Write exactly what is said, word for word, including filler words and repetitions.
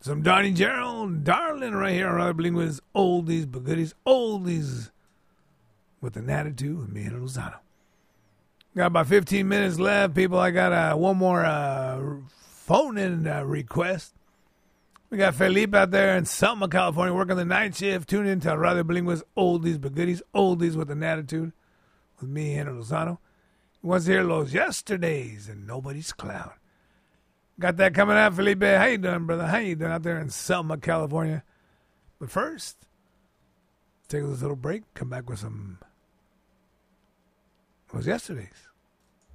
Some Donnie Gerald, darling, right here on Radio Bilingual's Oldies But Goodies, Oldies with an Attitude with me and Lozano. Got about fifteen minutes left, people. I got uh, one more uh, phone-in uh, request. We got Felipe out there in Selma, California, working the night shift. Tune in to Radio Bilingual's Oldies But Goodies, Oldies with an Attitude with me and Lozano. He wants to hear Los Yesterdays and Nobody's Cloud. Got that coming out, Felipe. How you doing, brother? How you doing out there in Selma, California? But first, take this little break. Come back with some Los Yesterdays.